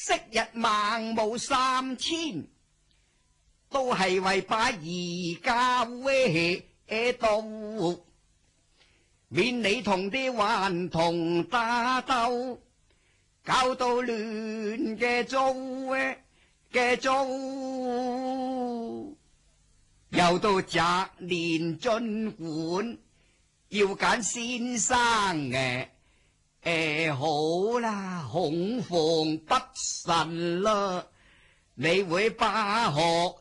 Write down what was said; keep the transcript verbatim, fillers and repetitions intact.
昔日孟母三遷，都係為把而家搲到，免你同啲頑童打鬥，搞到亂嘅糟嘅糟，又到擇年進館，要揀先生嘅。誒，好啦，恐防不慎啦，你會巴學